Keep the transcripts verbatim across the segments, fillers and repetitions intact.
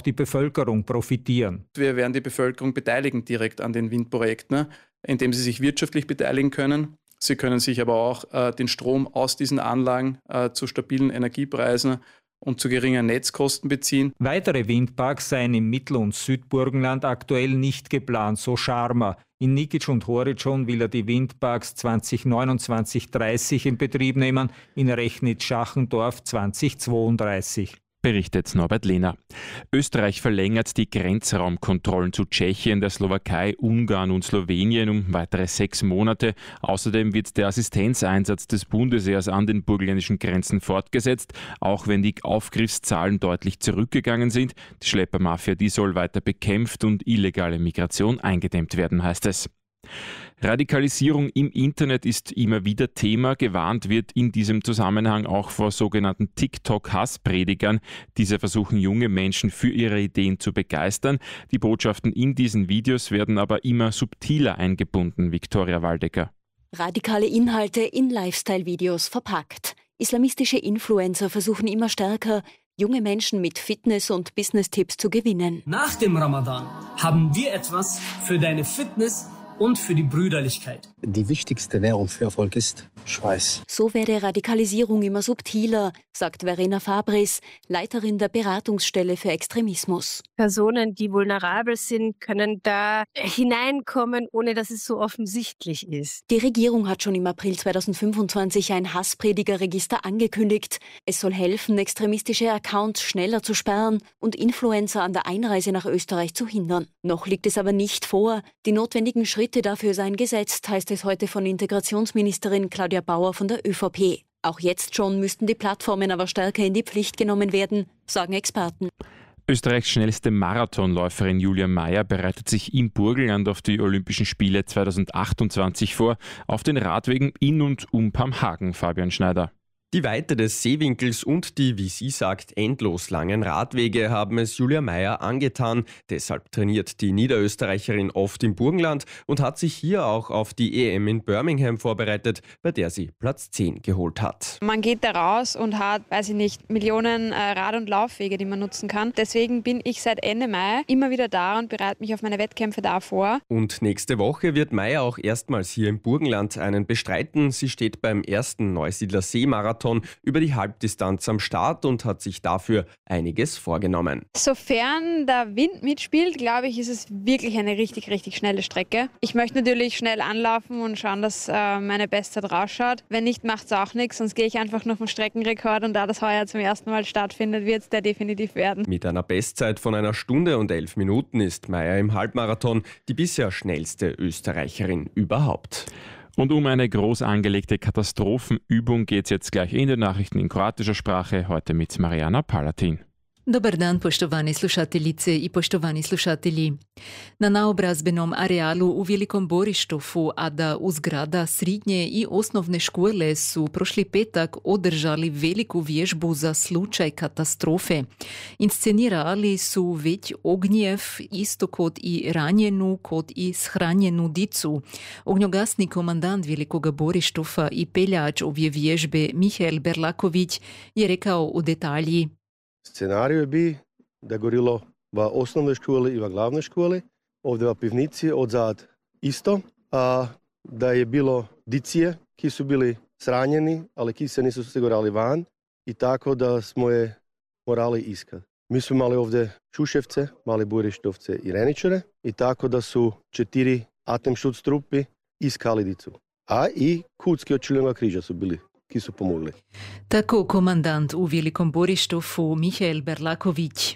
die Bevölkerung profitieren. Wir werden die Bevölkerung beteiligen direkt an den Windprojekten, indem sie sich wirtschaftlich beteiligen können. Sie können sich aber auch äh, den Strom aus diesen Anlagen äh, zu stabilen Energiepreisen und zu geringen Netzkosten beziehen. Weitere Windparks seien im Mittel- und Südburgenland aktuell nicht geplant, so Scharmer. In Nikic und Horitschon will er die Windparks zwanzig neunundzwanzig dreißig in Betrieb nehmen, in Rechnitz-Schachendorf zwanzig zweiunddreißig. Berichtet Norbert Lehner. Österreich verlängert die Grenzraumkontrollen zu Tschechien, der Slowakei, Ungarn und Slowenien um weitere sechs Monate. Außerdem wird der Assistenzeinsatz des Bundesheers an den burgenländischen Grenzen fortgesetzt, auch wenn die Aufgriffszahlen deutlich zurückgegangen sind. Die Schleppermafia, die soll weiter bekämpft und illegale Migration eingedämmt werden, heißt es. Radikalisierung im Internet ist immer wieder Thema. Gewarnt wird in diesem Zusammenhang auch vor sogenannten TikTok-Hasspredigern. Diese versuchen junge Menschen für ihre Ideen zu begeistern. Die Botschaften in diesen Videos werden aber immer subtiler eingebunden, Viktoria Waldecker. Radikale Inhalte in Lifestyle-Videos verpackt. Islamistische Influencer versuchen immer stärker, junge Menschen mit Fitness- und Business-Tipps zu gewinnen. Nach dem Ramadan haben wir etwas für deine Fitness und für die Brüderlichkeit. Die wichtigste Währung für Erfolg ist Schweiß. So werde Radikalisierung immer subtiler, sagt Verena Fabris, Leiterin der Beratungsstelle für Extremismus. Personen, die vulnerabel sind, können da hineinkommen, ohne dass es so offensichtlich ist. Die Regierung hat schon im April zweitausendfünfundzwanzig ein Hasspredigerregister angekündigt. Es soll helfen, extremistische Accounts schneller zu sperren und Influencer an der Einreise nach Österreich zu hindern. Noch liegt es aber nicht vor. Die notwendigen Schritte dafür seien gesetzt, heißt es heute von Integrationsministerin Claudia Bauer von der ÖVP. Auch jetzt schon müssten die Plattformen aber stärker in die Pflicht genommen werden, sagen Experten. Österreichs schnellste Marathonläuferin Julia Meyer bereitet sich im Burgenland auf die Olympischen Spiele zweitausendachtundzwanzig vor, auf den Radwegen in und um Pamhagen, Fabian Schneider. Die Weite des Seewinkels und die, wie sie sagt, endlos langen Radwege haben es Julia Meyer angetan. Deshalb trainiert die Niederösterreicherin oft im Burgenland und hat sich hier auch auf die E M in Birmingham vorbereitet, bei der sie Platz zehn geholt hat. Man geht da raus und hat, weiß ich nicht, Millionen Rad- und Laufwege, die man nutzen kann. Deswegen bin ich seit Ende Mai immer wieder da und bereite mich auf meine Wettkämpfe da vor. Und nächste Woche wird Meyer auch erstmals hier im Burgenland einen bestreiten. Sie steht beim ersten Neusiedler Seemarathon über die Halbdistanz am Start und hat sich dafür einiges vorgenommen. Sofern der Wind mitspielt, glaube ich, ist es wirklich eine richtig, richtig schnelle Strecke. Ich möchte natürlich schnell anlaufen und schauen, dass äh, meine Bestzeit rausschaut. Wenn nicht, macht es auch nichts, sonst gehe ich einfach noch vom Streckenrekord und da das heuer zum ersten Mal stattfindet, wird es der definitiv werden. Mit einer Bestzeit von einer Stunde und elf Minuten ist Meyer im Halbmarathon die bisher schnellste Österreicherin überhaupt. Und um eine groß angelegte Katastrophenübung geht es jetzt gleich in den Nachrichten in kroatischer Sprache, heute mit Marijana Palatin. Dobar dan, poštovane slušateljice i poštovani slušatelji. Na naobrazbenom arealu u Velikom Borištovu, a da uz grada srednje i osnovne škole su prošli petak održali veliku vježbu za slučaj katastrofe. Inscenirali su već ognjev, isto kod i ranjenu, kod i shranjenu dicu. Ognjogasni komandant Velikog Borištova i peljač ove vježbe Mihael Berlaković je rekao u detalji. Scenarij bi da je gorilo v osnovnoj školi in v glavnoj školi, ovdje v pivnici odzad isto, a da je bilo dicije, ki su bili sranjeni, ali ki se nisu sigurali van i tako da smo je morali iskati. Mi smo imali ovdje Šuševce, mali Burištovce i Reničare i tako da su četiri Atemšut trupi iskali dicu. A i kucki od Čuljenoga križa su bili, ki su pomogli. Tako komandant u Velikom Borištovu Mihael Berlaković.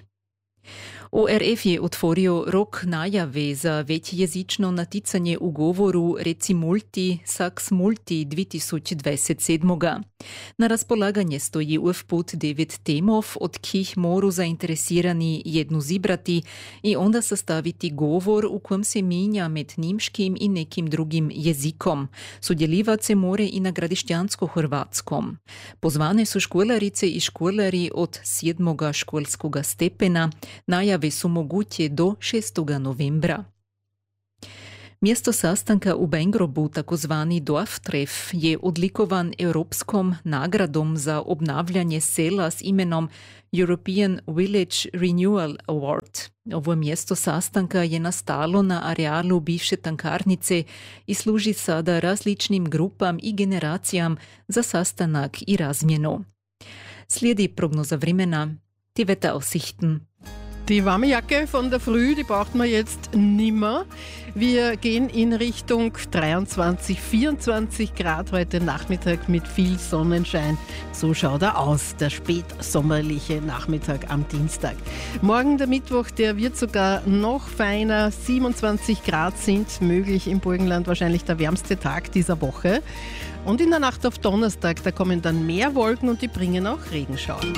O R F je otvorio rok najave za večjezično naticanje u govoru Reci multi, saks multi dve tisoč dvajset sedem. Na razpolaganje stoji uvput devet temov, od kih moru zainteresirani jednu zibrati i onda sastaviti govor u kojem se minja med nimškim i nekim drugim jezikom. Sudjelivat se more i na gradišćansko-hrvatskom. Pozvane su školarice i školari od sedmoga školskoga stepena. Najave su moguće do šestog novembra. Mjesto sastanka u Bengrobu, takozvani Dorftref, je odlikovan Evropskom nagradom za obnavljanje sela s imenom European Village Renewal Award. Ovo mjesto sastanka je nastalo na arealu bivše tankarnice i služi sada različnim grupam i generacijam za sastanak i razmjenu. Slijedi prognoza vremena, die Wetteraussichten. Die warme Jacke von der Früh, die braucht man jetzt nimmer. Wir gehen in Richtung dreiundzwanzig, vierundzwanzig Grad heute Nachmittag mit viel Sonnenschein. So schaut er aus, der spätsommerliche Nachmittag am Dienstag. Morgen der Mittwoch, der wird sogar noch feiner. siebenundzwanzig Grad sind möglich im Burgenland, wahrscheinlich der wärmste Tag dieser Woche. Und in der Nacht auf Donnerstag, da kommen dann mehr Wolken und die bringen auch Regenschauer.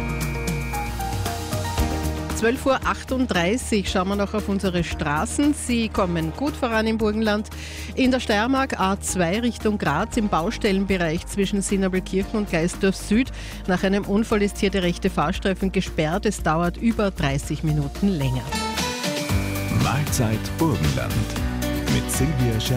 zwölf Uhr achtunddreißig schauen wir noch auf unsere Straßen. Sie kommen gut voran im Burgenland. In der Steiermark A zwei Richtung Graz im Baustellenbereich zwischen Sinnabelkirchen und Geisdorf Süd. Nach einem Unfall ist hier der rechte Fahrstreifen gesperrt. Es dauert über dreißig Minuten länger. Mahlzeit Burgenland mit Silvia Scher